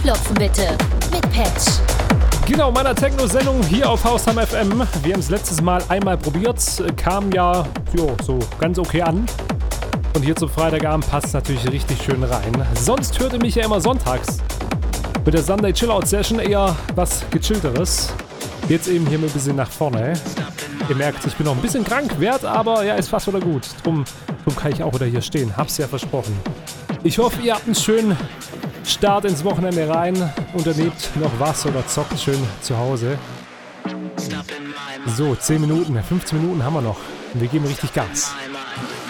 Klopfen bitte mit Patch. Genau, meiner Techno-Sendung hier auf Haustime FM. Wir haben es letztes Mal einmal probiert, kam ja so ganz okay an. Und hier zum Freitagabend passt es natürlich richtig schön rein. Sonst hört ihr mich ja immer sonntags mit der Sunday Chillout Session, eher was gechillteres. Jetzt eben hier mal ein bisschen nach vorne. Ihr merkt, ich bin noch ein bisschen krank, werd aber ja, ist fast wieder gut. Drum kann ich auch wieder hier stehen, hab's ja versprochen. Ich hoffe, ihr habt einen schönen Start ins Wochenende rein, unternehmt noch was oder zockt schön zu Hause. So, 10 Minuten, 15 Minuten haben wir noch und wir geben richtig Gas.